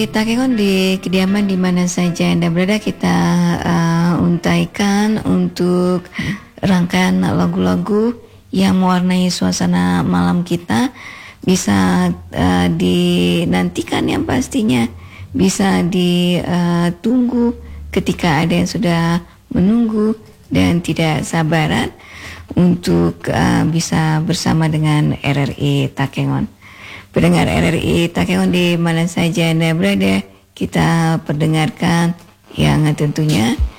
Kita kekon di kediaman di mana saja Anda berada, kita untaikan untuk rangkaian lagu-lagu yang mewarnai suasana malam kita. Bisa dinantikan yang pastinya, bisa ditunggu ketika ada yang sudah menunggu dan tidak sabaran untuk bisa bersama dengan RRI Takengon. Pendengar RRI Takengon di mana saja Anda berada, kita perdengarkan yang tentunya